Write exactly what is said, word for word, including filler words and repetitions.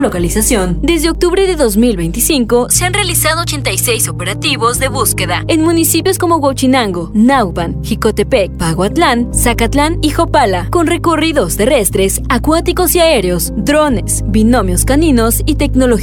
localización. Desde octubre de dos mil veinticinco se han realizado ochenta y seis operativos de búsqueda en municipios como Huachinango, Naupan, Jicotepec, Paguatlán, Zacatlán y Jopala, con recorridos terrestres, acuáticos y aéreos, drones, binomios caninos y tecnología